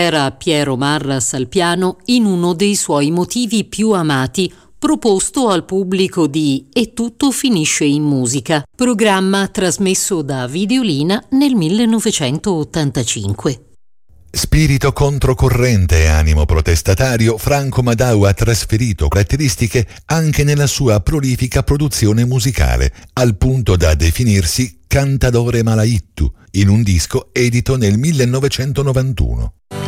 era Piero Marras al piano in uno dei suoi motivi più amati, proposto al pubblico di E tutto finisce in musica, programma trasmesso da Videolina nel 1985. Spirito controcorrente e animo protestatario, Franco Madau ha trasferito caratteristiche anche nella sua prolifica produzione musicale, al punto da definirsi cantadore malaittu, in un disco edito nel 1991.